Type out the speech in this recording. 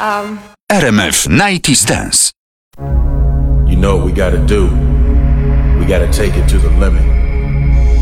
RMF 90s Dance. You know what we gotta do. We gotta take it to the limit.